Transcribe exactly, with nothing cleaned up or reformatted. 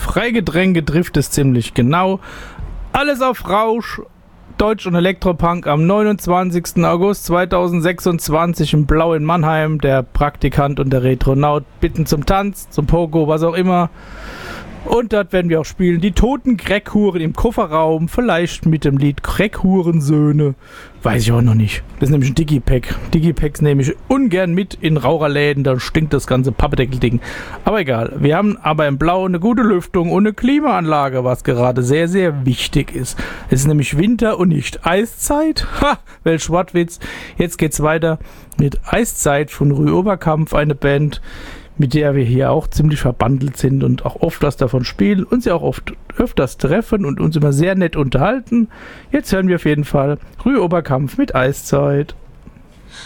Freigetränke trifft es ziemlich genau. Alles auf Rausch, Deutsch- und Elektropunk am neunundzwanzigsten August zweitausendsechsundzwanzig im Blau in Mannheim. Der Praktikant und der Retronaut bitten zum Tanz, zum Pogo, was auch immer. Und dort werden wir auch spielen die toten Crackhuren im Kofferraum, vielleicht mit dem Lied Crackhurensöhne. Weiß ich auch noch nicht. Das ist nämlich ein Digipack. Digipacks nehme ich ungern mit in Raucherläden, dann stinkt das ganze Pappdeckelding. Aber egal, wir haben aber im Blau eine gute Lüftung und eine Klimaanlage, was gerade sehr, sehr wichtig ist. Es ist nämlich Winter und nicht Eiszeit. Ha, welch Wortwitz. Jetzt geht's weiter mit Eiszeit von Rue Oberkampf, eine Band, mit der wir hier auch ziemlich verbandelt sind und auch oft was davon spielen, uns ja auch oft öfters treffen und uns immer sehr nett unterhalten. Jetzt hören wir auf jeden Fall Rue Oberkampf mit Eiszeit.